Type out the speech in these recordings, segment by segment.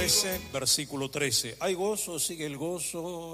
13, versículo 13. ¿Hay gozo? ¿Sigue el gozo?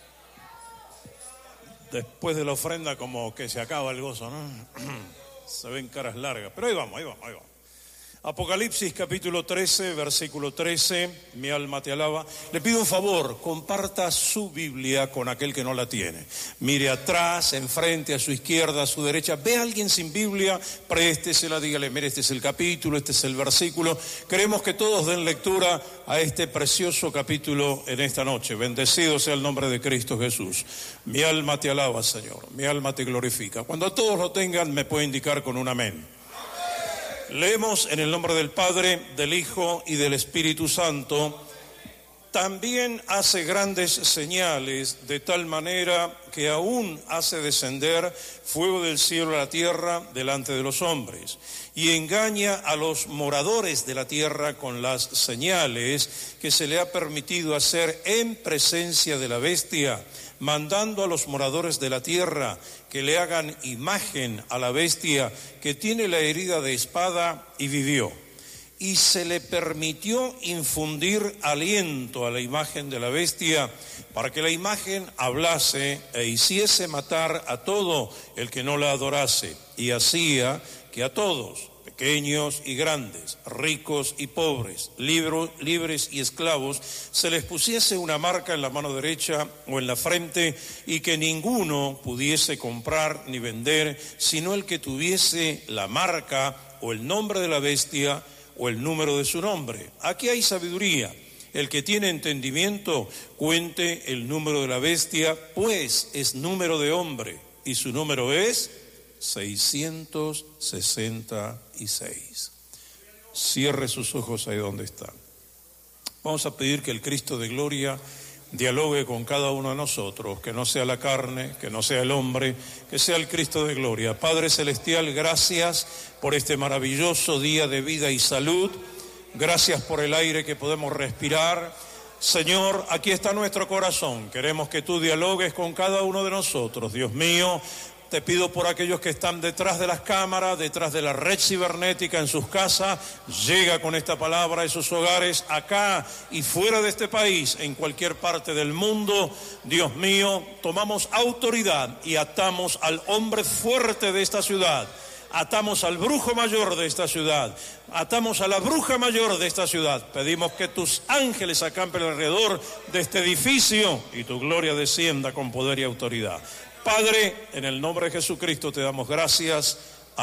Después de la ofrenda como que se acaba el gozo, ¿no? Se ven caras largas, pero ahí vamos. Apocalipsis capítulo 13, versículo 13, mi alma te alaba. Le pido un favor, comparta su Biblia con aquel que no la tiene. Mire atrás, enfrente, a su izquierda, a su derecha. Ve a alguien sin Biblia, préstesela, dígale, mire, este es el capítulo, este es el versículo. Queremos que todos den lectura a este precioso capítulo en esta noche. Bendecido sea el nombre de Cristo Jesús. Mi alma te alaba, Señor, mi alma te glorifica. Cuando todos lo tengan, me puede indicar con un amén. Leemos en el nombre del Padre, del Hijo y del Espíritu Santo. También hace grandes señales, de tal manera que aún hace descender fuego del cielo a la tierra delante de los hombres, y engaña a los moradores de la tierra con las señales que se le ha permitido hacer en presencia de la bestia, mandando a los moradores de la tierra que le hagan imagen a la bestia que tiene la herida de espada y vivió. Y se le permitió infundir aliento a la imagen de la bestia para que la imagen hablase e hiciese matar a todo el que no la adorase, y hacía que a todos, pequeños y grandes, ricos y pobres, libres y esclavos, se les pusiese una marca en la mano derecha o en la frente, y que ninguno pudiese comprar ni vender, sino el que tuviese la marca o el nombre de la bestia o el número de su nombre. Aquí hay sabiduría. El que tiene entendimiento cuente el número de la bestia, pues es número de hombre, y su número es 666. Cierre sus ojos ahí donde está. Vamos a pedir que el Cristo de gloria dialogue con cada uno de nosotros, que no sea la carne, que no sea el hombre, que sea el Cristo de gloria. Padre celestial, gracias por este maravilloso día de vida y salud. Gracias por el aire que podemos respirar. Señor, aquí está nuestro corazón. Queremos que tú dialogues con cada uno de nosotros. Dios mío, te pido por aquellos que están detrás de las cámaras, detrás de la red cibernética en sus casas. Llega con esta palabra a esos hogares, acá y fuera de este país, en cualquier parte del mundo. Dios mío, tomamos autoridad y atamos al hombre fuerte de esta ciudad. Atamos al brujo mayor de esta ciudad, atamos a la bruja mayor de esta ciudad. Pedimos que tus ángeles acampen alrededor de este edificio y tu gloria descienda con poder y autoridad. Padre, en el nombre de Jesucristo te damos gracias.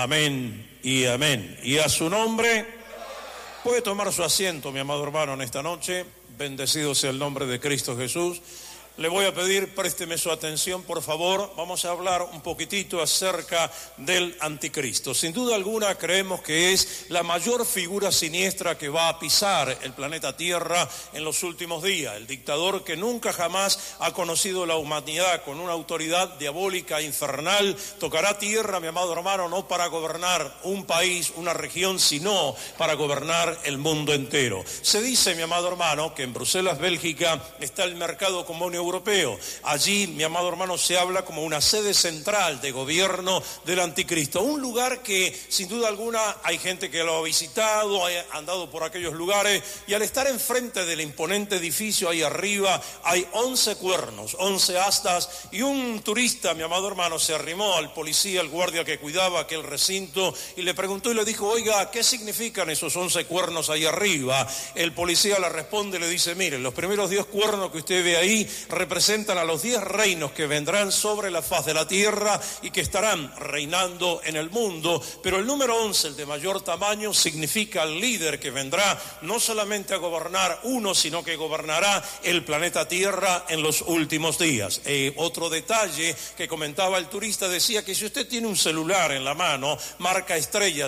Amén y amén. Y a su nombre, puede tomar su asiento, mi amado hermano, en esta noche. Bendecido sea el nombre de Cristo Jesús. Le voy a pedir, présteme su atención, por favor. Vamos a hablar un poquitito acerca del anticristo. Sin duda alguna creemos que es la mayor figura siniestra que va a pisar el planeta Tierra en los últimos días. El dictador que nunca jamás ha conocido la humanidad, con una autoridad diabólica infernal, tocará tierra, mi amado hermano, no para gobernar un país, una región, sino para gobernar el mundo entero. Se dice, mi amado hermano, que en Bruselas, Bélgica, está el mercado común europeo. Allí, mi amado hermano, se habla como una sede central de gobierno del anticristo. Un lugar que, sin duda alguna, hay gente que lo ha visitado, ha andado por aquellos lugares, y al estar enfrente del imponente edificio ahí arriba, hay 11 cuernos, 11 astas, y un turista, mi amado hermano, se arrimó al policía, al guardia que cuidaba aquel recinto, y le preguntó y le dijo: oiga, ¿qué significan esos 11 cuernos ahí arriba? El policía le responde y le dice: miren, los primeros 10 cuernos que usted ve ahí representan a los 10 reinos que vendrán sobre la faz de la tierra y que estarán reinando en el mundo, pero el número 11, el de mayor tamaño, significa el líder que vendrá no solamente a gobernar uno, sino que gobernará el planeta Tierra en los últimos días. Otro detalle que comentaba el turista decía que si usted tiene un celular en la mano, marca estrella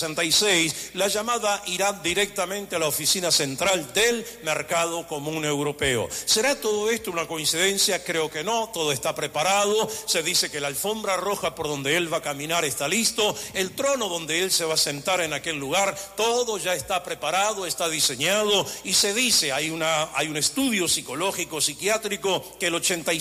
666, la llamada irá directamente a la oficina central del Mercado Común Europeo. ¿Será todo esto una cuestión coincidencia? Creo que no, todo está preparado. Se dice que la alfombra roja por donde él va a caminar está listo, el trono donde él se va a sentar en aquel lugar, todo ya está preparado, está diseñado, y se dice, hay un estudio psicológico, psiquiátrico, que el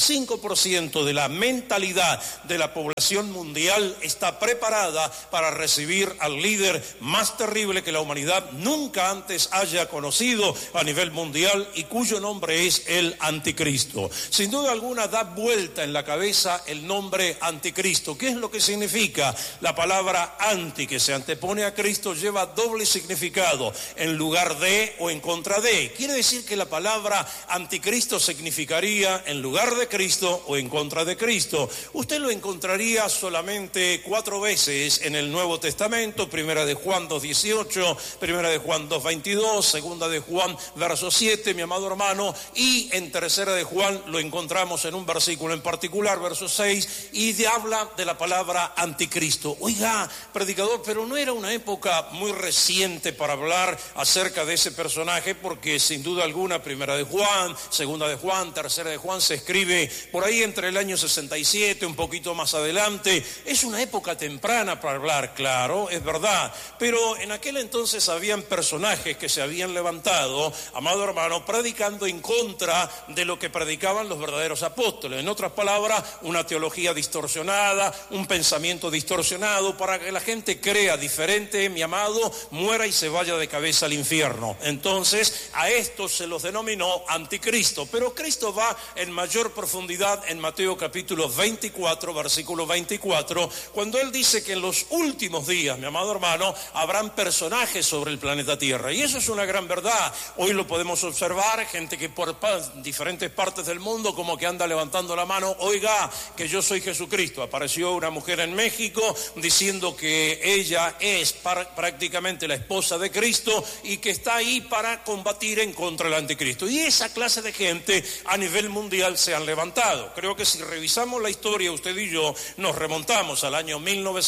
85% de la mentalidad de la población mundial está preparada para recibir al líder más terrible que la humanidad nunca antes haya conocido a nivel mundial, y cuyo nombre es el Anticristo. Sin duda alguna da vuelta en la cabeza el nombre Anticristo. ¿Qué es lo que significa? La palabra anti, que se antepone a Cristo, lleva doble significado, en lugar de o en contra de. Quiere decir que la palabra Anticristo significaría en lugar de Cristo o en contra de Cristo. Usted lo encontraría solamente 4 veces en el Nuevo Testamento: primera de Juan 2:18, primera de Juan 2:22, segunda de Juan verso 7, mi amado hermano, y en tercera de Juan lo encontramos en un versículo en particular, verso 6, y habla de la palabra Anticristo. Oiga, predicador, pero no era una época muy reciente para hablar acerca de ese personaje, porque sin duda alguna primera de Juan, segunda de Juan, tercera de Juan se escribe por ahí entre el año 67, un poquito más adelante. Es una época temprana para hablar, claro, es verdad, pero en aquel entonces habían personajes que se habían levantado, amado hermano, predicando en contra de lo que predicaban los verdaderos apóstoles. En otras palabras, una teología distorsionada, un pensamiento distorsionado, para que la gente crea diferente, mi amado, muera y se vaya de cabeza al infierno. Entonces, a estos se los denominó Anticristo. Pero Cristo va en mayor profundidad en Mateo capítulo 24, versículo 24, cuando Él dice que en los últimos días, mi amado hermano, habrán personajes sobre el planeta Tierra. Y eso es una gran verdad. Hoy lo podemos observar, gente que por diferentes partes del mundo como que anda levantando la mano: oiga, que yo soy Jesucristo. Apareció una mujer en México diciendo que ella es prácticamente la esposa de Cristo y que está ahí para combatir en contra del Anticristo. Y esa clase de gente a nivel mundial se han levantado. Creo que si revisamos la historia, usted y yo nos remontamos al año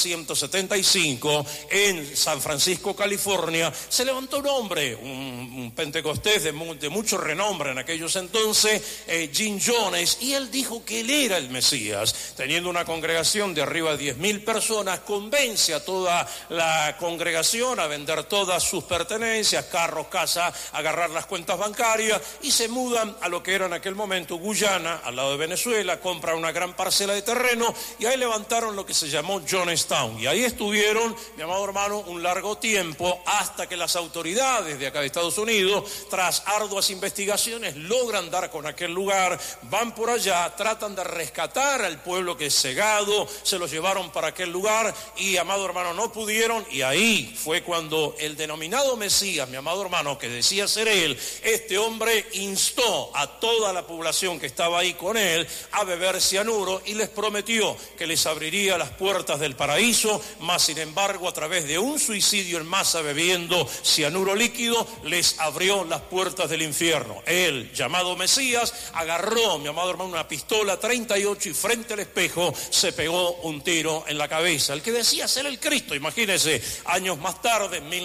1975 en San Francisco, California. Se levantó un hombre, un pentecostés de mucho renombre en aquellos entonces, Jim Jones, y él dijo que él era el Mesías. Teniendo una congregación de arriba de 10,000 personas, convence a toda la congregación a vender todas sus pertenencias, carros, casa, agarrar las cuentas bancarias, y se mudan a lo que era en aquel momento Guyana, al lado de Venezuela. Compran una gran parcela de terreno y ahí levantaron lo que se llamó Jonestown, y ahí estuvieron, mi amado hermano, un largo tiempo, hasta que las autoridades de acá de Estados Unidos, tras arduas investigaciones, logran dar con aquel lugar, van por allá, tratan de rescatar al pueblo que es cegado, se los llevaron para aquel lugar y, amado hermano, no pudieron, y ahí fue cuando el denominado Mesías, mi amado hermano, que decía ser él, este hombre instó a toda la población que estaba ahí con él a beber cianuro y les prometió que les abriría las puertas del paraíso, mas sin embargo a través de un suicidio en masa bebiendo cianuro líquido les abrió las puertas del infierno. Él, llamado Mesías, agarró, mi amado hermano, una pistola 38 y frente al espejo se pegó un tiro en la cabeza. El que decía ser el Cristo, imagínense, años más tarde, en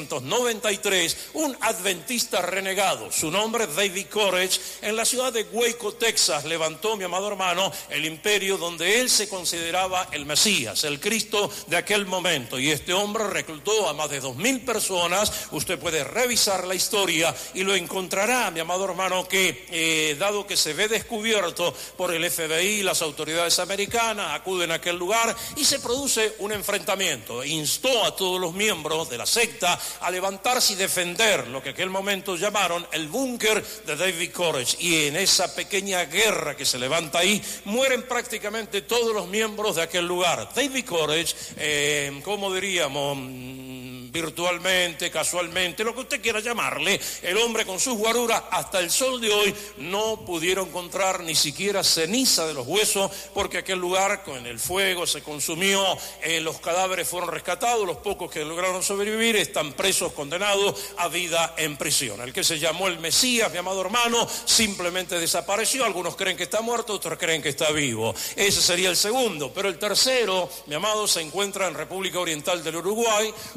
1993, un adventista renegado, su nombre David Koresh, en la ciudad de Waco, Texas, levantó, mi amado hermano, el imperio donde él se consideraba el Mesías, el Cristo de aquel momento. Y este hombre reclutó a más de 2,000 personas. Usted puede revisar la historia y lo encontrará, mi amado hermano, que dado que se ve descubierto por el FBI, las autoridades americanas acuden a aquel lugar y se produce un enfrentamiento. Instó a todos los miembros de la secta a levantarse y defender lo que en aquel momento llamaron el búnker de David Koresh. Y en esa pequeña guerra que se levanta ahí, mueren prácticamente todos los miembros de aquel lugar. David Koresh, ¿cómo diríamos? Virtualmente, casualmente, lo que usted quiera llamarle, el hombre con sus guaruras, hasta el sol de hoy no pudieron encontrar ni siquiera ceniza de los huesos, porque aquel lugar con el fuego se consumió, los cadáveres fueron rescatados, los pocos que lograron sobrevivir están presos, condenados a vida en prisión. El que se llamó el Mesías, mi amado hermano, simplemente desapareció. Algunos creen que está muerto, otros creen que está vivo. Ese sería el segundo. Pero el tercero, mi amado, se encuentra en República Oriental del Uruguay, un joven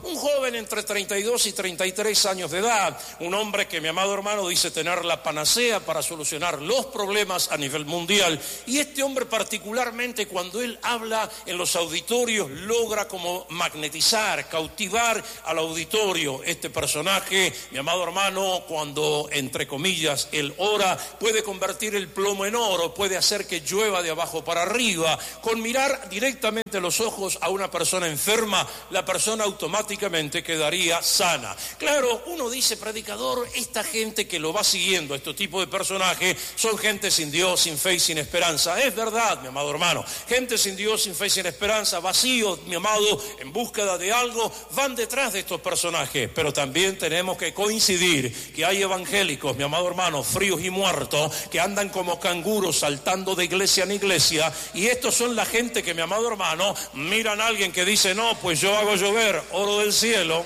joven entre 32 y 33 años de edad, un hombre que, mi amado hermano, dice tener la panacea para solucionar los problemas a nivel mundial. Y este hombre particularmente, cuando él habla en los auditorios, logra como magnetizar, cautivar al auditorio. Este personaje, mi amado hermano, cuando, entre comillas, él ora, puede convertir el plomo en oro, puede hacer que llueva de abajo para arriba. Con mirar directamente los ojos a una persona enferma, la persona automáticamente quedaría sana. Claro, uno dice, predicador, esta gente que lo va siguiendo, este tipo de personajes, son gente sin Dios, sin fe y sin esperanza. Es verdad, mi amado hermano, gente sin Dios, sin fe y sin esperanza, vacíos, mi amado, en búsqueda de algo, van detrás de estos personajes. Pero también tenemos que coincidir que hay evangélicos, mi amado hermano, fríos y muertos, que andan como canguros saltando de iglesia en iglesia, y estos son la gente que, mi amado hermano, miran a alguien que dice, no, pues yo hago llover oro del cielo.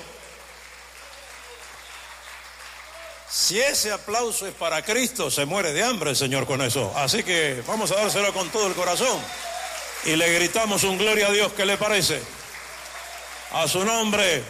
Si ese aplauso es para Cristo, se muere de hambre el Señor con eso. Así que vamos a dárselo con todo el corazón y le gritamos un gloria a Dios. ¿Qué le parece? A su nombre.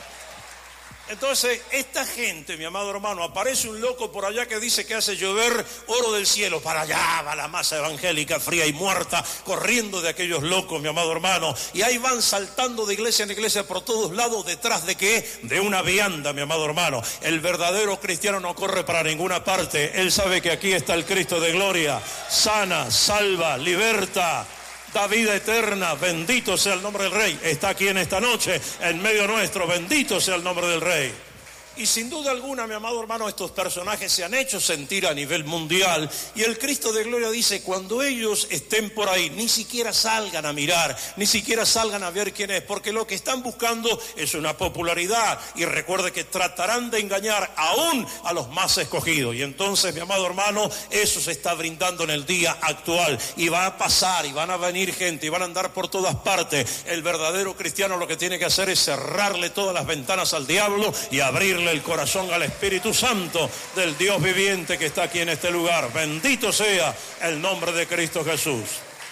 Entonces, esta gente, mi amado hermano, aparece un loco por allá que dice que hace llover oro del cielo. Para allá va la masa evangélica fría y muerta, corriendo de aquellos locos, mi amado hermano. Y ahí van saltando de iglesia en iglesia por todos lados. ¿Detrás de qué? De una vianda, mi amado hermano. El verdadero cristiano no corre para ninguna parte. Él sabe que aquí está el Cristo de gloria. Sana, salva, liberta, da vida eterna. Bendito sea el nombre del Rey. Está aquí en esta noche, en medio nuestro. Bendito sea el nombre del Rey. Y sin duda alguna, mi amado hermano, estos personajes se han hecho sentir a nivel mundial. Y el Cristo de gloria dice, cuando ellos estén por ahí, ni siquiera salgan a mirar, ni siquiera salgan a ver quién es, porque lo que están buscando es una popularidad. Y recuerde que tratarán de engañar aún a los más escogidos. Y entonces, mi amado hermano, eso se está brindando en el día actual. Y va a pasar, y van a venir gente, y van a andar por todas partes. El verdadero cristiano lo que tiene que hacer es cerrarle todas las ventanas al diablo y abrirle el corazón al Espíritu Santo del Dios viviente que está aquí en este lugar. Bendito sea el nombre de Cristo Jesús.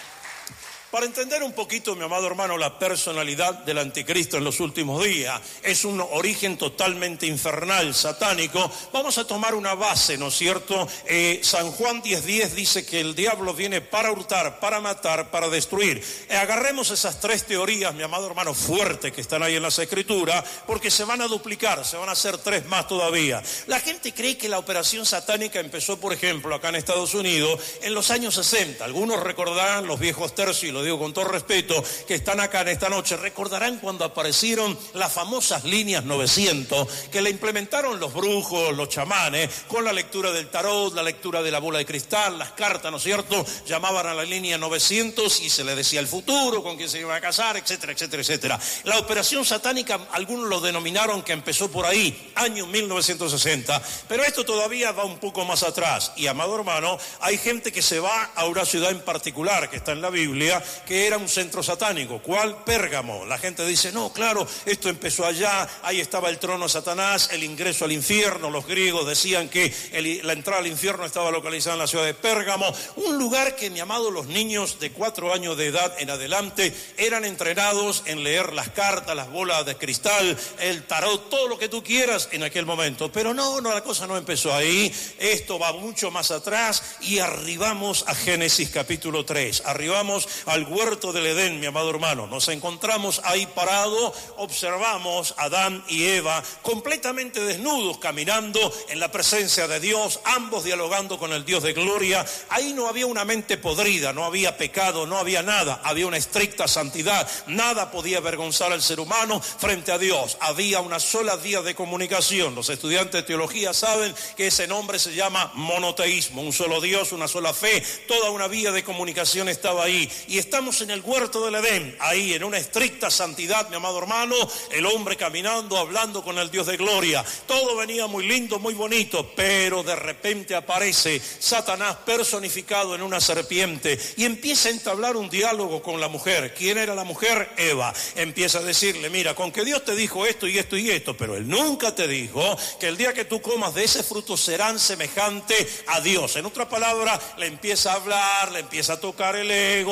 Para entender un poquito, mi amado hermano, la personalidad del anticristo en los últimos días, es un origen totalmente infernal, satánico. Vamos a tomar una base, ¿no es cierto? San Juan 10:10 dice que el diablo viene para hurtar, para matar, para destruir. Agarremos esas tres teorías, mi amado hermano, fuertes que están ahí en las Escrituras, porque se van a duplicar, se van a hacer tres más todavía. La gente cree que la operación satánica empezó, por ejemplo, acá en Estados Unidos, en los años 60. Algunos recordarán, los viejos tercios, y lo digo con todo respeto, que están acá en esta noche, recordarán cuando aparecieron las famosas líneas 900, que la implementaron los brujos, los chamanes, con la lectura del tarot, la lectura de la bola de cristal, las cartas, ¿no es cierto? Llamaban a la línea 900 y se le decía el futuro, con quién se iban a casar, etcétera, etcétera, etcétera. La operación satánica, algunos lo denominaron que empezó por ahí, año 1960, pero esto todavía va un poco más atrás. Y, amado hermano, hay gente que se va a una ciudad en particular, que está en la Biblia, que era un centro satánico. ¿Cuál? Pérgamo. La gente dice, no, claro, esto empezó allá, ahí estaba el trono de Satanás, el ingreso al infierno. Los griegos decían que la entrada al infierno estaba localizada en la ciudad de Pérgamo, un lugar que, mi amado, los niños de 4 años de edad en adelante eran entrenados en leer las cartas, las bolas de cristal, el tarot, todo lo que tú quieras en aquel momento. Pero no, la cosa no empezó ahí, esto va mucho más atrás, y arribamos a Génesis capítulo 3, arribamos al huerto del Edén, mi amado hermano. Nos encontramos ahí parados, observamos a Adán y Eva completamente desnudos, caminando en la presencia de Dios, ambos dialogando con el Dios de gloria. Ahí no había una mente podrida, no había pecado, no había nada, había una estricta santidad. Nada podía avergonzar al ser humano frente a Dios. Había una sola vía de comunicación. Los estudiantes de teología saben que ese nombre se llama monoteísmo, un solo Dios, una sola fe, toda una vía de comunicación estaba ahí. Y estamos en el huerto del Edén, ahí en una estricta santidad, mi amado hermano, el hombre caminando, hablando con el Dios de gloria. Todo venía muy lindo, muy bonito, pero de repente aparece Satanás personificado en una serpiente y empieza a entablar un diálogo con la mujer. ¿Quién era la mujer? Eva. Empieza a decirle, mira, con que Dios te dijo esto y esto y esto, pero Él nunca te dijo que el día que tú comas de ese fruto serán semejante a Dios. En otra palabra, le empieza a hablar, le empieza a tocar el ego, le dice,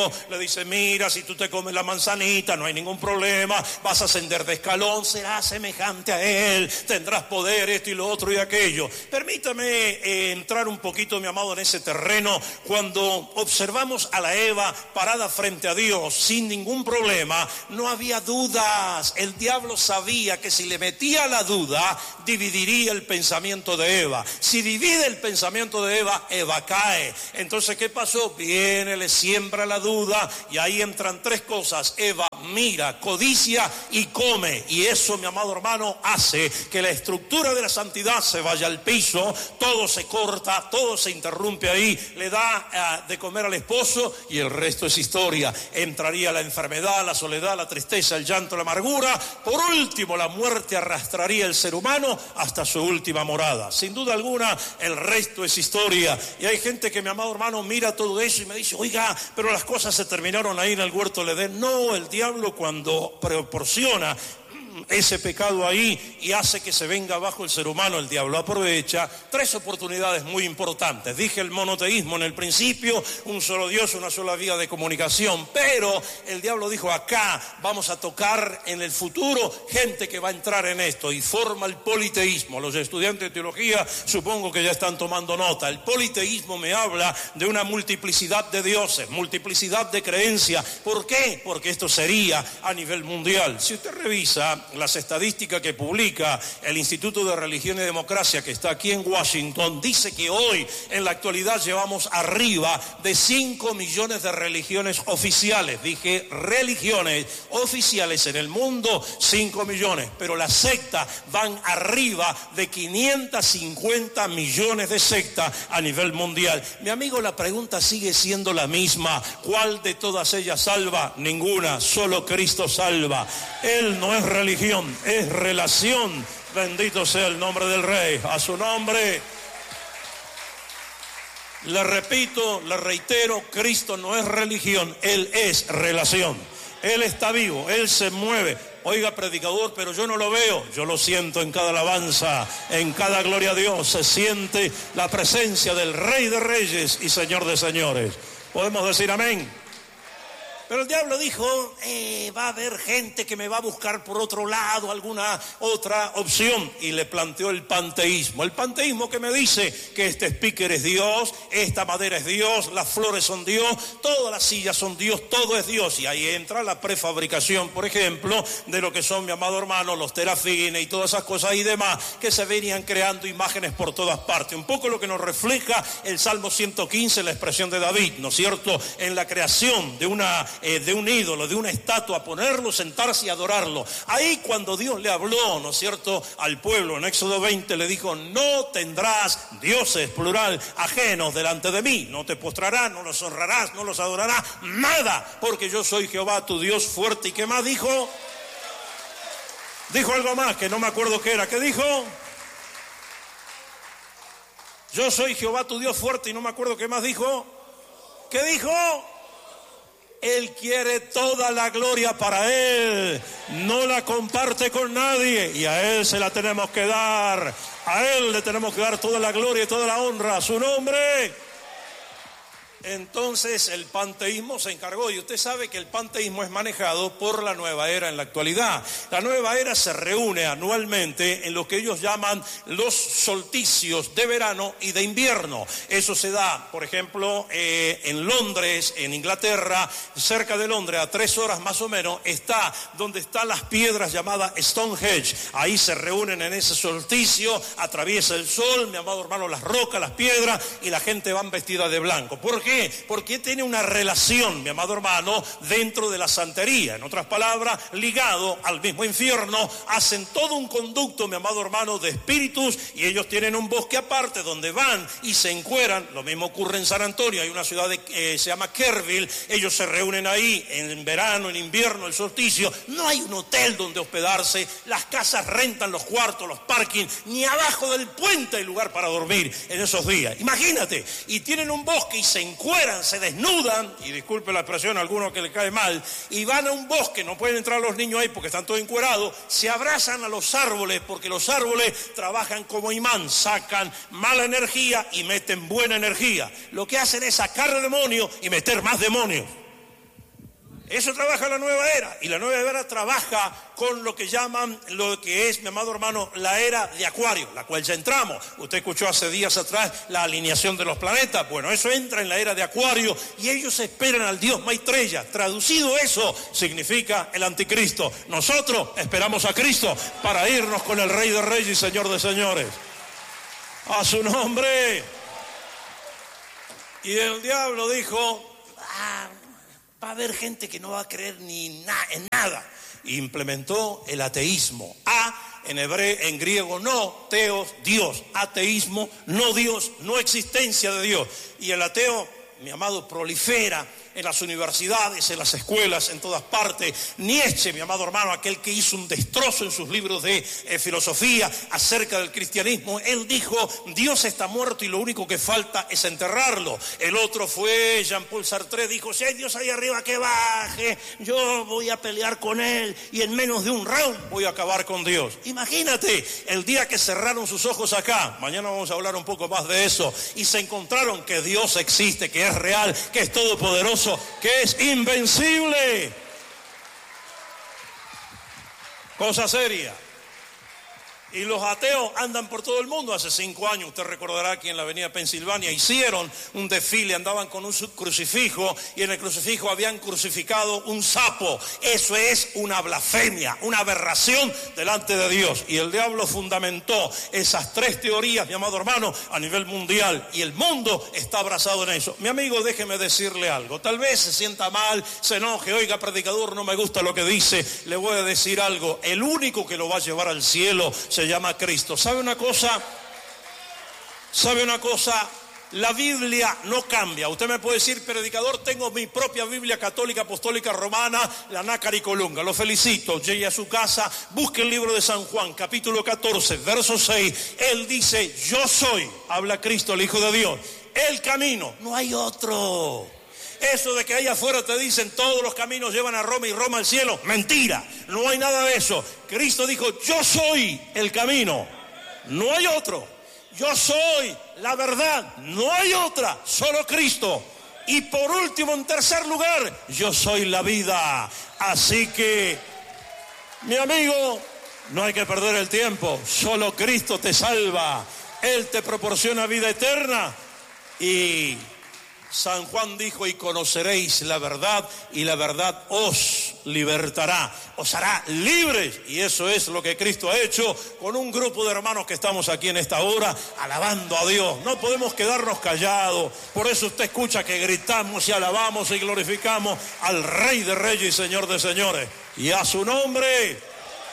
dice, mira, si tú te comes la manzanita no hay ningún problema, vas a ascender de escalón, serás semejante a él, tendrás poder, esto y lo otro y aquello. Permítame entrar un poquito, mi amado, en ese terreno. Cuando observamos a la Eva parada frente a Dios sin ningún problema, no había dudas. El diablo sabía que si le metía la duda, dividiría el pensamiento de Eva. Si divide el pensamiento de Eva, Eva cae. Entonces, ¿qué pasó? Viene, le siembra la duda y ahí entran tres cosas. Eva mira, codicia y come. Y eso, mi amado hermano, hace que la estructura de la santidad se vaya al piso, todo se corta, todo se interrumpe ahí, le da de comer al esposo y el resto es historia. Entraría la enfermedad, la soledad, la tristeza, el llanto, la amargura. Por último, la muerte arrastraría al ser humano hasta su última morada. Sin duda alguna, el resto es historia. Y hay gente que, mi amado hermano, mira todo eso y me dice, oiga, pero las cosas se terminaron ahí en el huerto del Edén. No, el diablo cuando proporciona ese pecado ahí y hace que se venga abajo el ser humano, el diablo aprovecha tres oportunidades muy importantes. Dije el monoteísmo en el principio, un solo Dios, una sola vía de comunicación, pero el diablo dijo, acá vamos a tocar en el futuro gente que va a entrar en esto, y forma el politeísmo. Los estudiantes de teología supongo que ya están tomando nota. El politeísmo me habla de una multiplicidad de dioses, multiplicidad de creencias. ¿Por qué? Porque esto sería a nivel mundial. Si usted revisa las estadísticas que publica el Instituto de Religión y Democracia, que está aquí en Washington, dice que hoy, en la actualidad, llevamos arriba de 5 millones de religiones oficiales. Dije religiones oficiales en el mundo, 5 millones, pero las sectas van arriba de 550 millones de sectas a nivel mundial. Mi amigo, la pregunta sigue siendo la misma. ¿Cuál de todas ellas salva? Ninguna, solo Cristo salva. Él no es religión, es relación. Bendito sea el nombre del Rey. A su nombre. Le repito, le reitero, Cristo no es religión, Él es relación. Él está vivo, Él se mueve. Oiga, predicador, pero yo no lo veo. Yo lo siento en cada alabanza, en cada gloria a Dios. Se siente la presencia del Rey de Reyes y Señor de Señores. ¿Podemos decir amén? Pero el diablo dijo, va a haber gente que me va a buscar por otro lado, alguna otra opción. Y le planteó el panteísmo. El panteísmo que me dice que este speaker es Dios, esta madera es Dios, las flores son Dios, todas las sillas son Dios, todo es Dios. Y ahí entra la prefabricación, por ejemplo, de lo que son, mi amado hermano, los terafines y todas esas cosas y demás, que se venían creando imágenes por todas partes. Un poco lo que nos refleja el Salmo 115, la expresión de David, ¿no es cierto? En la creación de un ídolo, de una estatua, ponerlo, sentarse y adorarlo. Ahí cuando Dios le habló, ¿no es cierto?, al pueblo en Éxodo 20, le dijo, no tendrás dioses, plural, ajenos delante de mí, no te postrarás, no los honrarás, no los adorarás, nada, porque yo soy Jehová tu Dios fuerte. ¿Y qué más dijo? Dijo algo más que no me acuerdo qué era. ¿Qué dijo? Yo soy Jehová tu Dios fuerte, y no me acuerdo qué más dijo. ¿Qué dijo? Él quiere toda la gloria para Él, no la comparte con nadie, y a Él se la tenemos que dar. A Él le tenemos que dar toda la gloria y toda la honra a su nombre. Entonces el panteísmo se encargó, y usted sabe que el panteísmo es manejado por la Nueva Era en la actualidad. La Nueva Era se reúne anualmente en lo que ellos llaman los solsticios de verano y de invierno. Eso se da, por ejemplo, en Londres, en Inglaterra, cerca de Londres, a 3 horas más o menos, está donde están las piedras llamadas Stonehenge. Ahí se reúnen en ese solsticio, atraviesa el sol, mi amado hermano, las rocas, las piedras, y la gente va vestida de blanco. ¿Por qué? Porque tiene una relación, mi amado hermano, dentro de la santería. En otras palabras, ligado al mismo infierno, hacen todo un conducto, mi amado hermano, de espíritus, y ellos tienen un bosque aparte donde van y se encueran. Lo mismo ocurre en San Antonio, hay una ciudad se llama Kerrville, ellos se reúnen ahí en verano, en invierno, el solsticio. No hay un hotel donde hospedarse, las casas rentan los cuartos, los parkings, ni abajo del puente hay lugar para dormir en esos días. Imagínate, y tienen un bosque y se encueran, se desnudan, y disculpe la expresión a alguno que le cae mal, y van a un bosque, no pueden entrar los niños ahí porque están todos encuerados, se abrazan a los árboles porque los árboles trabajan como imán, sacan mala energía y meten buena energía. Lo que hacen es sacar demonios y meter más demonios. Eso trabaja la nueva era, y la nueva era trabaja con lo que llaman, lo que es, mi amado hermano, la era de Acuario, la cual ya entramos. Usted escuchó hace días atrás la alineación de los planetas. Bueno, eso entra en la era de Acuario y ellos esperan al Dios Maitreya. Traducido eso significa el anticristo. Nosotros esperamos a Cristo para irnos con el Rey de Reyes y Señor de Señores. A su nombre. Y el diablo dijo, va a haber gente que no va a creer en nada. Implementó el ateísmo. En griego, no, teos, Dios. Ateísmo, no Dios, no existencia de Dios. Y el ateo, mi amado, prolifera en las universidades, en las escuelas, en todas partes. Nietzsche, mi amado hermano, aquel que hizo un destrozo en sus libros de filosofía acerca del cristianismo, él dijo, Dios está muerto y lo único que falta es enterrarlo. El otro fue Jean-Paul Sartre, dijo, si hay Dios ahí arriba que baje, yo voy a pelear con él y en menos de un round voy a acabar con Dios. Imagínate, el día que cerraron sus ojos acá, mañana vamos a hablar un poco más de eso, y se encontraron que Dios existe, que es real, que es todopoderoso, que es invencible. Cosa seria. Y los ateos andan por todo el mundo. Hace 5 años, usted recordará que en la avenida Pensilvania hicieron un desfile, andaban con un crucifijo y en el crucifijo habían crucificado un sapo. Eso es una blasfemia, una aberración delante de Dios. Y el diablo fundamentó esas 3 teorías, mi amado hermano, a nivel mundial. Y el mundo está abrazado en eso. Mi amigo, déjeme decirle algo. Tal vez se sienta mal, se enoje, oiga, predicador, no me gusta lo que dice. Le voy a decir algo. El único que lo va a llevar al cielo se llama Cristo. ¿Sabe una cosa? La Biblia no cambia. Usted me puede decir, predicador, tengo mi propia Biblia católica, apostólica, romana, la Nácar y Colunga. Lo felicito. Llegue a su casa, busque el libro de San Juan, capítulo 14, verso 6. Él dice, yo soy, habla Cristo, el Hijo de Dios, el camino. No hay otro. Eso de que allá afuera te dicen todos los caminos llevan a Roma y Roma al cielo, mentira, no hay nada de eso. Cristo dijo, yo soy el camino, no hay otro. Yo soy la verdad, no hay otra, solo Cristo. Y por último, en tercer lugar, yo soy la vida. Así que, mi amigo, no hay que perder el tiempo, solo Cristo te salva. Él te proporciona vida eterna. Y San Juan dijo, y conoceréis la verdad, y la verdad os libertará, os hará libres. Y eso es lo que Cristo ha hecho con un grupo de hermanos que estamos aquí en esta hora, alabando a Dios. No podemos quedarnos callados. Por eso usted escucha que gritamos y alabamos y glorificamos al Rey de Reyes y Señor de Señores. Y a su nombre.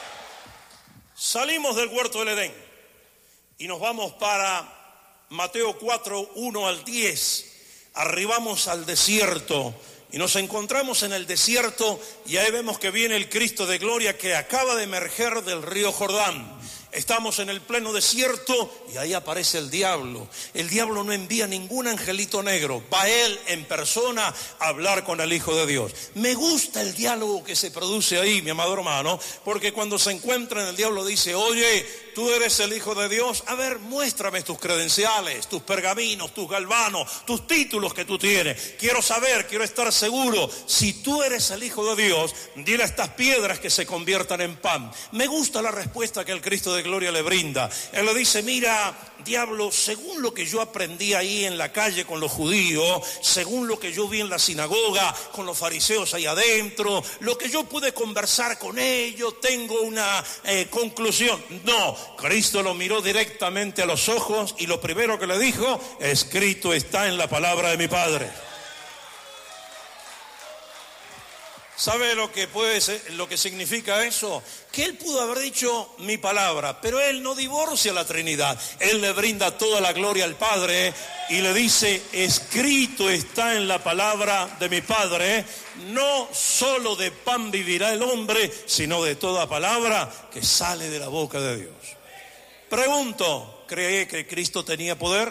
Salimos del huerto del Edén y nos vamos para Mateo 4, 1 al 10. Arribamos al desierto y nos encontramos en el desierto y ahí vemos que viene el Cristo de gloria que acaba de emerger del río Jordán. Estamos en el pleno desierto y ahí aparece el diablo. El diablo no envía ningún angelito negro, va él en persona a hablar con el Hijo de Dios. Me gusta el diálogo que se produce ahí, mi amado hermano, porque cuando se encuentran el diablo dice, oye, tú eres el Hijo de Dios, a ver, muéstrame tus credenciales, tus pergaminos, tus galvanos, tus títulos que tú tienes. Quiero saber, quiero estar seguro, si tú eres el Hijo de Dios, dile a estas piedras que se conviertan en pan. Me gusta la respuesta que el Cristo de gloria le brinda. Él le dice, mira, diablo, según lo que yo aprendí ahí en la calle con los judíos, según lo que yo vi en la sinagoga con los fariseos ahí adentro, lo que yo pude conversar con ellos, tengo una conclusión. No, Cristo lo miró directamente a los ojos y lo primero que le dijo, escrito está en la palabra de mi Padre. ¿Sabe lo que significa eso? Que él pudo haber dicho mi palabra, pero él no divorcia la Trinidad. Él le brinda toda la gloria al Padre y le dice, escrito está en la palabra de mi Padre, no solo de pan vivirá el hombre, sino de toda palabra que sale de la boca de Dios. Pregunto, ¿cree que Cristo tenía poder?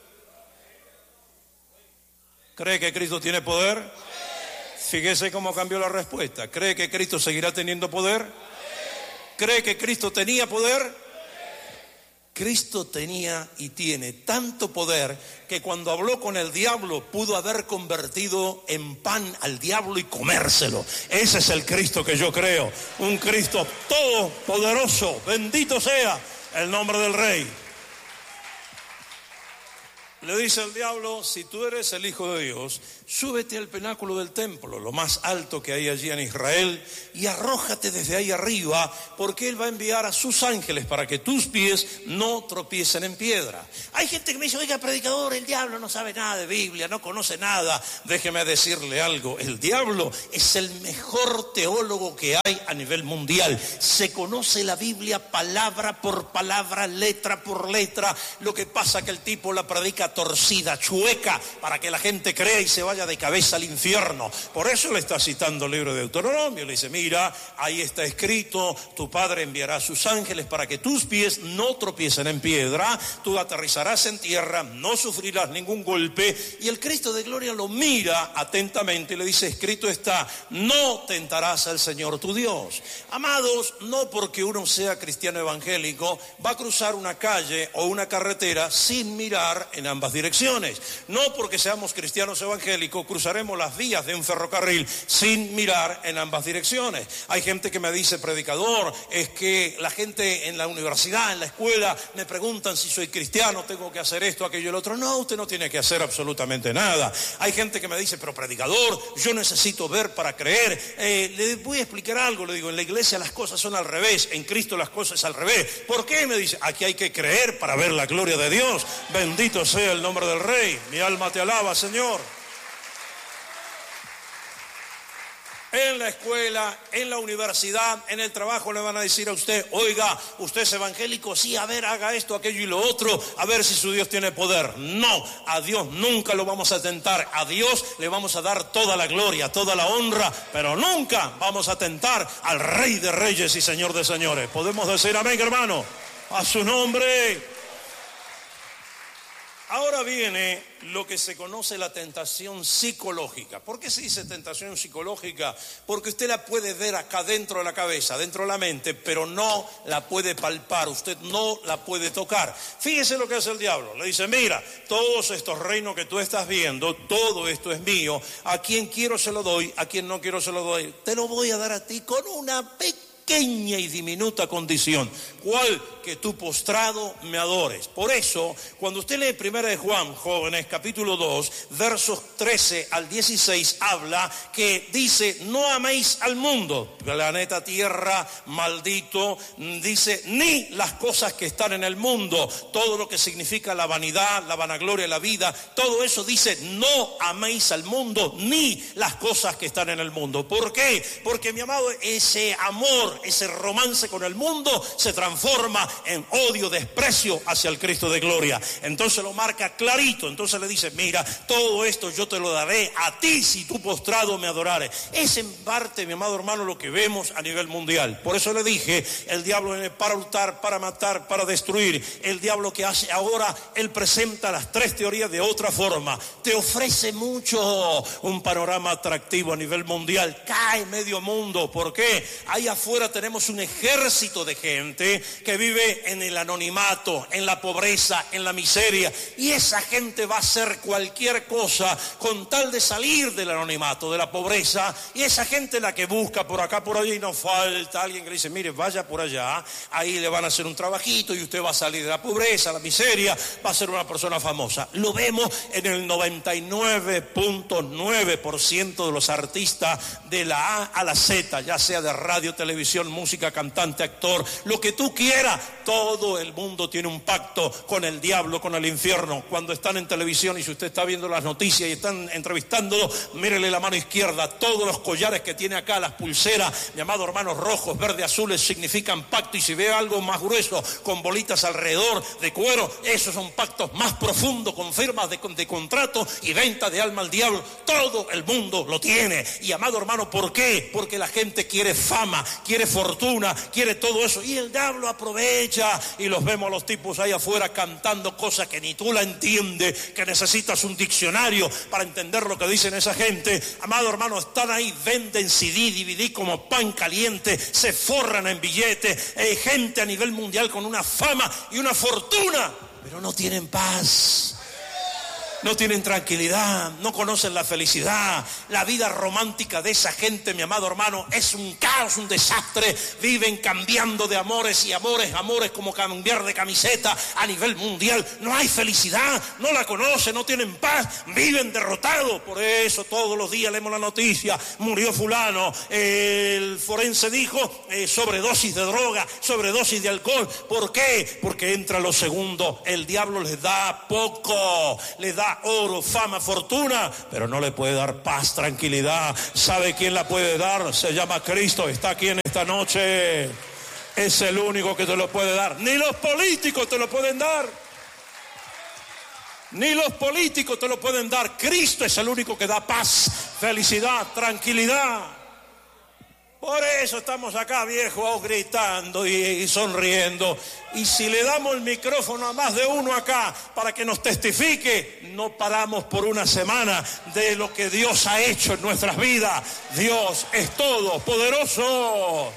¿Cree que Cristo tiene poder? Fíjese cómo cambió la respuesta. ¿Cree que Cristo seguirá teniendo poder? ¿Cree que Cristo tenía poder? Cristo tenía y tiene tanto poder que cuando habló con el diablo pudo haber convertido en pan al diablo y comérselo. Ese es el Cristo que yo creo, un Cristo todopoderoso. Bendito sea el nombre del Rey. Le dice el diablo: si tú eres el Hijo de Dios, súbete al pináculo del templo, lo más alto que hay allí en Israel, y arrójate desde ahí arriba, porque Él va a enviar a sus ángeles para que tus pies no tropiecen en piedra. Hay gente que me dice: oiga, predicador, el diablo no sabe nada de Biblia, no conoce nada. Déjeme decirle algo: el diablo es el mejor teólogo que hay a nivel mundial. Se conoce la Biblia palabra por palabra, letra por letra. Lo que pasa es que el tipo la predica torcida, chueca, para que la gente crea y se vaya de cabeza al infierno. Por eso le está citando el libro de Deuteronomio. Le dice: mira, ahí está escrito, tu padre enviará a sus ángeles para que tus pies no tropiecen en piedra, tú aterrizarás en tierra, no sufrirás ningún golpe. Y el Cristo de gloria lo mira atentamente y le dice: escrito está, no tentarás al Señor tu Dios. Amados, no porque uno sea cristiano evangélico va a cruzar una calle o una carretera sin mirar en ambas direcciones. No porque seamos cristianos evangélicos cruzaremos las vías de un ferrocarril sin mirar en ambas direcciones. Hay gente que me dice: predicador, es que la gente en la universidad, en la escuela, me preguntan si soy cristiano, tengo que hacer esto, aquello y el otro. No, usted no tiene que hacer absolutamente nada. Hay gente que me dice: pero predicador, yo necesito ver para creer. Le voy a explicar algo. Le digo: en la iglesia las cosas son al revés, en Cristo las cosas es al revés. ¿Por qué? Me dice: aquí hay que creer para ver la gloria de Dios. Bendito sea el nombre del Rey. Mi alma te alaba, Señor. En la escuela, en la universidad, en el trabajo le van a decir a usted: oiga, usted es evangélico, sí, a ver, haga esto, aquello y lo otro, a ver si su Dios tiene poder. No, a Dios nunca lo vamos a tentar. A Dios le vamos a dar toda la gloria, toda la honra, pero nunca vamos a tentar al Rey de Reyes y Señor de Señores. ¿Podemos decir amén, hermano? A su nombre. Ahora viene lo que se conoce la tentación psicológica. ¿Por qué se dice tentación psicológica? Porque usted la puede ver acá dentro de la cabeza, dentro de la mente, pero no la puede palpar, usted no la puede tocar. Fíjese lo que hace el diablo. Le dice: mira, todos estos reinos que tú estás viendo, todo esto es mío. A quien quiero se lo doy, a quien no quiero se lo doy. Te lo voy a dar a ti con una pequeña y diminuta condición. ¿Cuál? Que tú postrado me adores. Por eso, cuando usted lee 1 de Juan, jóvenes, capítulo 2, versos 13 al 16, habla que dice: no améis al mundo, planeta Tierra, maldito, dice, ni las cosas que están en el mundo, todo lo que significa la vanidad, la vanagloria, la vida, todo eso dice: no améis al mundo, ni las cosas que están en el mundo. ¿Por qué? Porque, mi amado, ese amor, ese romance con el mundo se transforma en odio, desprecio hacia el Cristo de gloria. Entonces lo marca clarito. Entonces le dice: mira, todo esto yo te lo daré a ti si tú postrado me adorares. Es en parte, mi amado hermano, lo que vemos a nivel mundial. Por eso le dije: el diablo viene para hurtar, para matar, para destruir. El diablo, que hace ahora, él presenta las tres teorías de otra forma. Te ofrece mucho, un panorama atractivo a nivel mundial. Cae medio mundo. ¿Por qué? Ahí afuera tenemos un ejército de gente que vive en el anonimato, en la pobreza, en la miseria, y esa gente va a hacer cualquier cosa con tal de salir del anonimato, de la pobreza. Y esa gente la que busca por acá, por allá, y no falta alguien que le dice: mire, vaya por allá, ahí le van a hacer un trabajito y usted va a salir de la pobreza, la miseria, va a ser una persona famosa. Lo vemos en el 99.9% de los artistas de la A a la Z, ya sea de radio, televisión, música, cantante, actor, lo que tú quieras. Todo el mundo tiene un pacto con el diablo, con el infierno. Cuando están en televisión y si usted está viendo las noticias y están entrevistándolo, mírele la mano izquierda, todos los collares que tiene acá, las pulseras, mi amado hermano, rojos, verdes, azules, significan pacto. Y si ve algo más grueso, con bolitas alrededor de cuero, esos son pactos más profundos, con firmas de contrato y venta de alma al diablo. Todo el mundo lo tiene. Y, amado hermano, ¿por qué? Porque la gente quiere fama, quiere fortuna, quiere todo eso. Y el diablo aprovecha derecha y los vemos a los tipos ahí afuera cantando cosas que ni tú la entiendes, que necesitas un diccionario para entender lo que dicen esa gente. Amado hermano, están ahí, venden CD, DVD como pan caliente, se forran en billetes, gente a nivel mundial con una fama y una fortuna, pero no tienen paz. No tienen tranquilidad, no conocen la felicidad. La vida romántica de esa gente, mi amado hermano, es un caos, un desastre. Viven cambiando de amores y amores como cambiar de camiseta a nivel mundial. No hay felicidad, no la conocen, no tienen paz, viven derrotados. Por eso todos los días leemos la noticia, murió fulano, el forense dijo sobredosis de droga, sobredosis de alcohol. ¿Por qué? Porque entra lo segundo, el diablo les da poco, les da oro, fama, fortuna, pero no le puede dar paz, tranquilidad. ¿Sabe quién la puede dar? Se llama Cristo, está aquí en esta noche. Es el único que te lo puede dar. Ni los políticos te lo pueden dar. Ni los políticos te lo pueden dar. Cristo es el único que da paz, felicidad, tranquilidad. Por eso estamos acá, viejos, gritando y sonriendo. Y si le damos el micrófono a más de uno acá para que nos testifique, no paramos por una semana de lo que Dios ha hecho en nuestras vidas. Dios es todopoderoso.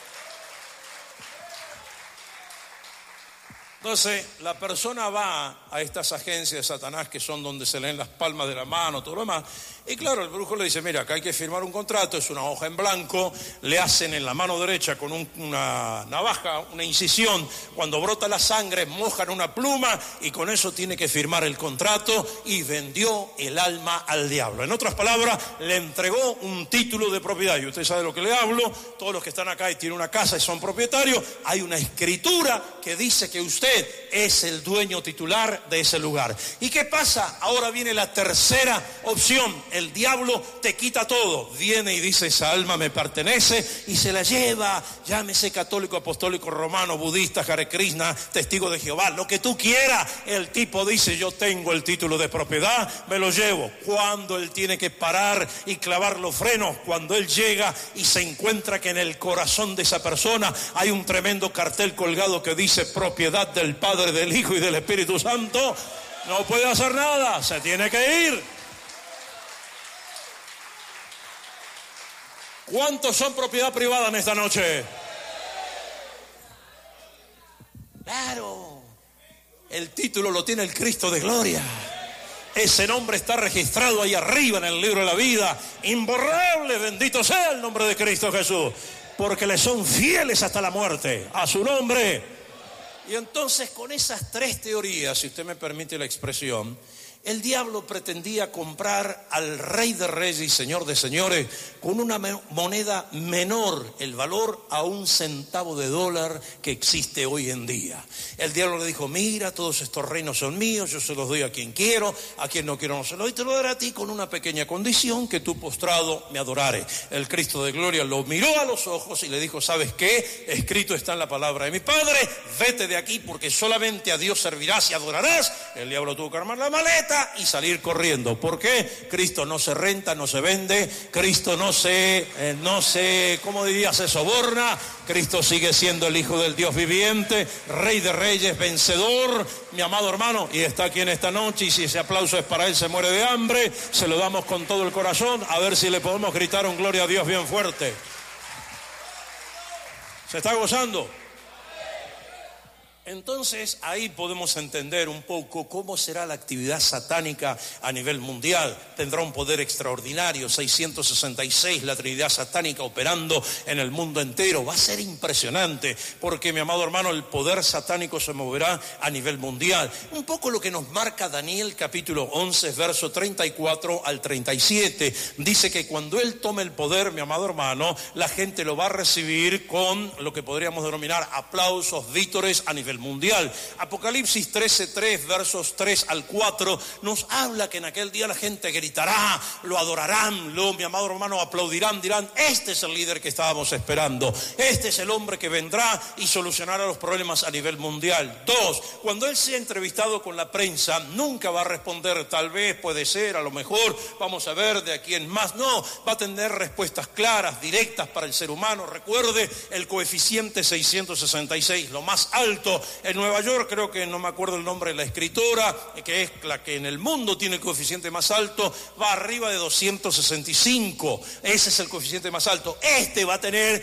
Entonces, la persona va a estas agencias de Satanás que son donde se leen las palmas de la mano, todo lo demás. Y claro, el brujo le dice, mira, acá hay que firmar un contrato, es una hoja en blanco, le hacen en la mano derecha con una navaja, una incisión, cuando brota la sangre, mojan una pluma y con eso tiene que firmar el contrato y vendió el alma al diablo. En otras palabras, le entregó un título de propiedad. Y usted sabe de lo que le hablo, todos los que están acá y tienen una casa y son propietarios, hay una escritura que dice que usted es el dueño titular de ese lugar. ¿Y qué pasa? Ahora viene la tercera opción. El diablo te quita todo. Viene y dice, esa alma me pertenece, y se la lleva. Llámese católico, apostólico, romano, budista, Hare Krishna, testigo de Jehová, lo que tú quieras. El tipo dice, yo tengo el título de propiedad, me lo llevo. Cuando él tiene que parar y clavar los frenos, cuando él llega y se encuentra que en el corazón de esa persona hay un tremendo cartel colgado que dice propiedad del Padre, del Hijo y del Espíritu Santo, no puede hacer nada, se tiene que ir. ¿Cuántos son propiedad privada en esta noche? Claro, el título lo tiene el Cristo de gloria. Ese nombre está registrado ahí arriba en el libro de la vida, imborrable, bendito sea el nombre de Cristo Jesús, porque le son fieles hasta la muerte a su nombre. Y entonces, con esas tres teorías, si usted me permite la expresión, el diablo pretendía comprar al Rey de Reyes y Señor de Señores con una moneda menor, el valor a $1 centavo de dólar que existe hoy en día. El diablo le dijo, mira, todos estos reinos son míos, yo se los doy a quien quiero, a quien no quiero no se los doy, te lo daré a ti con una pequeña condición, que tú postrado me adorare. El Cristo de gloria lo miró a los ojos y le dijo, ¿sabes qué? Escrito está en la palabra de mi Padre, vete de aquí porque solamente a Dios servirás y adorarás. El diablo tuvo que armar la maleta y salir corriendo. ¿Por qué? Cristo no se renta, no se vende, Cristo no se, ¿cómo diría? Se soborna. Cristo sigue siendo el Hijo del Dios viviente, Rey de Reyes, vencedor, mi amado hermano, y está aquí en esta noche, y si ese aplauso es para él, se muere de hambre, se lo damos con todo el corazón, a ver si le podemos gritar un gloria a Dios bien fuerte. ¿Se está gozando? Entonces ahí podemos entender un poco cómo será la actividad satánica a nivel mundial. Tendrá un poder extraordinario, 666, la Trinidad satánica operando en el mundo entero. Va a ser impresionante porque, mi amado hermano, el poder satánico se moverá a nivel mundial. Un poco lo que nos marca Daniel capítulo 11, verso 34 al 37. Dice que cuando él tome el poder, mi amado hermano, la gente lo va a recibir con lo que podríamos denominar aplausos, vítores a nivel nivel mundial. Apocalipsis 13:3, versos 3 al 4, nos habla que en aquel día la gente gritará, lo adorarán, mi amado hermano, aplaudirán, dirán, este es el líder que estábamos esperando, este es el hombre que vendrá y solucionará los problemas a nivel mundial. 2, cuando él sea entrevistado con la prensa, nunca va a responder tal vez, puede ser, a lo mejor, vamos a ver de aquí en más. No, va a tener respuestas claras, directas para el ser humano. Recuerde el coeficiente 666, lo más alto en Nueva York, creo que no me acuerdo el nombre de la escritora, que es la que en el mundo tiene el coeficiente más alto, va arriba de 265, ese es el coeficiente más alto. Este va a tener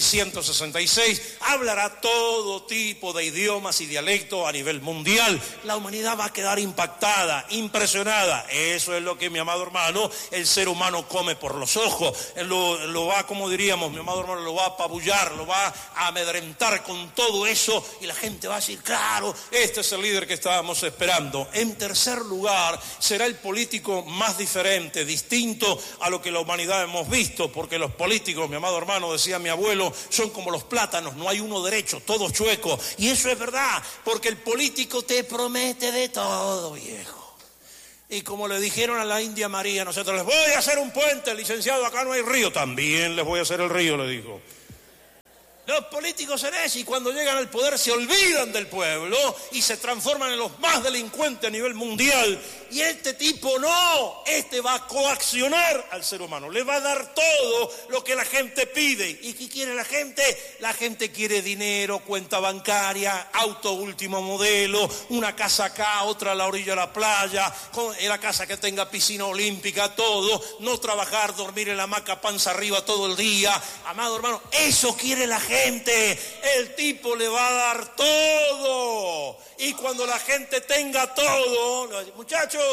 666, hablará todo tipo de idiomas y dialectos a nivel mundial. La humanidad va a quedar impactada, impresionada. Eso es lo que, mi amado hermano, el ser humano come por los ojos. Él lo va, como diríamos, mi amado hermano, lo va a apabullar, lo va a amedrentar con todo eso, y la gente va a decir, claro, este es el líder que estábamos esperando. En tercer lugar, será el político más diferente, distinto a lo que la humanidad hemos visto, porque los políticos, mi amado hermano, decía mi abuelo, son como los plátanos, no hay uno derecho, todos chuecos. Y eso es verdad, porque el político te promete de todo, viejo. Y como le dijeron a la India María, nosotros les voy a hacer un puente, licenciado, acá no hay río. También les voy a hacer el río, le dijo. Los políticos son esos, y cuando llegan al poder se olvidan del pueblo y se transforman en los más delincuentes a nivel mundial. Y este tipo no, este va a coaccionar al ser humano, le va a dar todo lo que la gente pide. ¿Y qué quiere la gente? La gente quiere dinero, cuenta bancaria, auto último modelo, una casa acá, otra a la orilla de la playa, la casa que tenga piscina olímpica, todo, no trabajar, dormir en la hamaca panza arriba todo el día. Amado hermano, eso quiere la gente. El tipo le va a dar todo, y cuando la gente tenga todo, muchachos,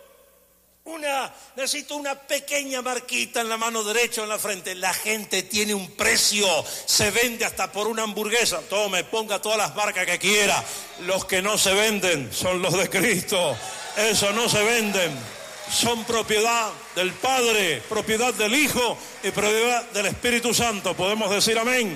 necesito una pequeña marquita en la mano derecha o en la frente. La gente tiene un precio, se vende hasta por una hamburguesa. Tome, ponga todas las marcas que quiera. Los que no se venden son los de Cristo, esos no se venden. Son propiedad del Padre, propiedad del Hijo y propiedad del Espíritu Santo. ¿Podemos decir amén?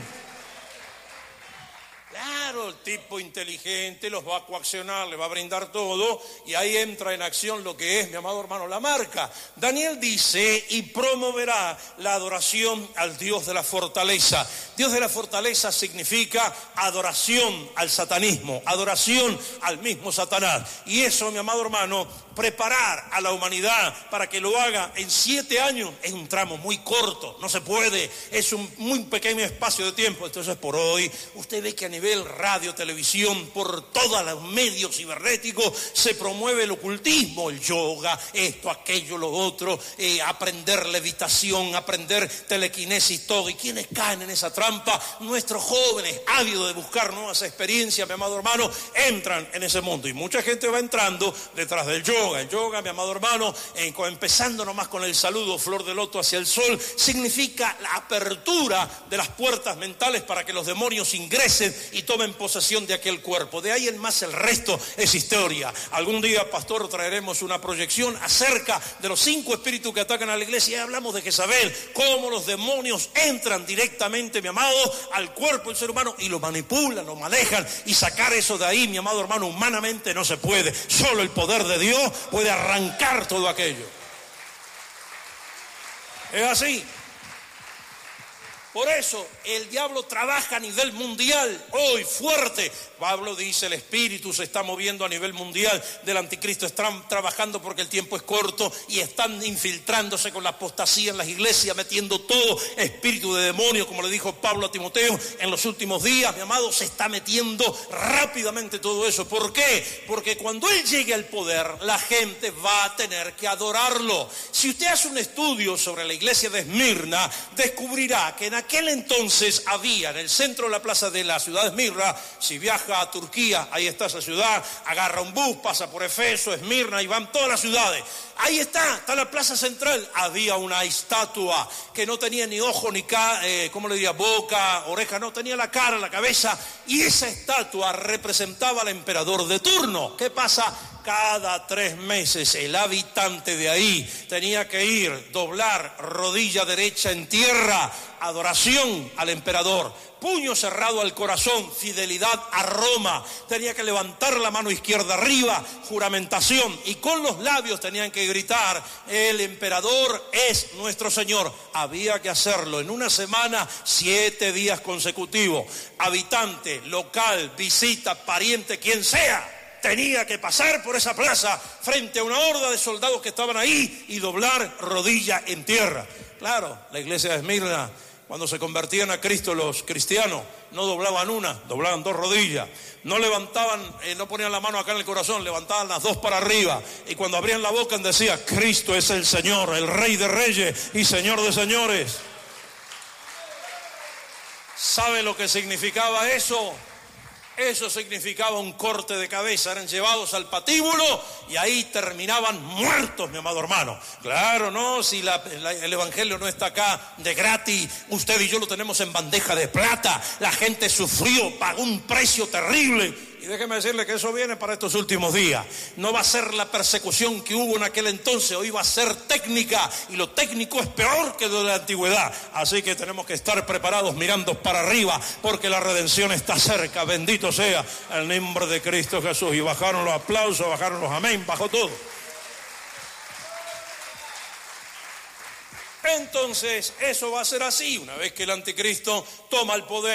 Claro, el tipo inteligente los va a coaccionar, le va a brindar todo, y ahí entra en acción lo que es, mi amado hermano, la marca. Daniel dice, y promoverá la adoración al Dios de la fortaleza. Dios de la fortaleza significa adoración al satanismo, adoración al mismo Satanás. Y eso, mi amado hermano, preparar a la humanidad para que lo haga en 7 años es un tramo muy corto, no se puede, es un muy pequeño espacio de tiempo. Entonces, por hoy, usted ve que a nivel radio, televisión, por todos los medios cibernéticos se promueve el ocultismo, el yoga, esto, aquello, lo otro, aprender levitación, aprender telequinesis, todo. ¿Y quiénes caen en esa trampa? Nuestros jóvenes, ávidos de buscar nuevas experiencias, mi amado hermano, entran en ese mundo. Y mucha gente va entrando detrás del yoga. El yoga, mi amado hermano, empezando nomás con el saludo, flor de loto hacia el sol, significa la apertura de las puertas mentales para que los demonios ingresen y tomen posesión de aquel cuerpo. De ahí en más el resto es historia. Algún día, pastor, traeremos una proyección acerca de los 5 espíritus que atacan a la iglesia, y hablamos de Jezabel, cómo los demonios entran directamente, mi amado, al cuerpo del ser humano y lo manipulan, lo manejan, y sacar eso de ahí, mi amado hermano, humanamente no se puede. Solo el poder de Dios puede arrancar todo aquello. Es así. Por eso el diablo trabaja a nivel mundial hoy fuerte. Pablo dice, el espíritu se está moviendo a nivel mundial del anticristo. Están trabajando porque el tiempo es corto y están infiltrándose con la apostasía en las iglesias, metiendo todo espíritu de demonio, como le dijo Pablo a Timoteo en los últimos días. Mi amado, se está metiendo rápidamente todo eso. ¿Por qué? Porque cuando él llegue al poder, la gente va a tener que adorarlo. Si usted hace un estudio sobre la iglesia de Esmirna, descubrirá que en aquel entonces había en el centro de la plaza de la ciudad de Esmirna, si viaja a Turquía, ahí está esa ciudad, agarra un bus, pasa por Efeso, Esmirna, y van todas las ciudades. Ahí está la plaza central. Había una estatua que no tenía ni ojo, ni boca, oreja, no, tenía la cara, la cabeza, y esa estatua representaba al emperador de turno. ¿Qué pasa? Cada 3 meses el habitante de ahí tenía que ir, doblar rodilla derecha en tierra, adoración al emperador, puño cerrado al corazón, fidelidad a Roma, tenía que levantar la mano izquierda arriba, juramentación, y con los labios tenían que gritar: el emperador es nuestro Señor. Había que hacerlo en una semana, 7 días consecutivos. Habitante, local, visita, pariente, quien sea, tenía que pasar por esa plaza frente a una horda de soldados que estaban ahí y doblar rodilla en tierra. Claro, la iglesia de Esmirna, cuando se convertían a Cristo los cristianos, no doblaban una, doblaban 2 rodillas. No levantaban, no ponían la mano acá en el corazón, levantaban las 2 para arriba. Y cuando abrían la boca decía: Cristo es el Señor, el Rey de Reyes y Señor de Señores. ¿Sabe lo que significaba eso? Eso significaba un corte de cabeza, eran llevados al patíbulo y ahí terminaban muertos, mi amado hermano. Claro, no, si el evangelio no está acá de gratis, usted y yo lo tenemos en bandeja de plata. La gente sufrió, pagó un precio terrible. Y déjeme decirle que eso viene para estos últimos días. No va a ser la persecución que hubo en aquel entonces, hoy va a ser técnica, y lo técnico es peor que lo de la antigüedad. Así que tenemos que estar preparados mirando para arriba, porque la redención está cerca. Bendito sea el nombre de Cristo Jesús. Y bajaron los aplausos, bajaron los amén, bajó todo. Entonces, eso va a ser así. Una vez que el anticristo toma el poder,